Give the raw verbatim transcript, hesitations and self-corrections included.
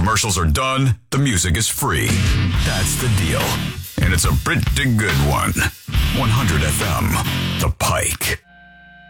commercials are done, the music is free. That's the deal. And it's a pretty good one. one hundred F M, The Pike.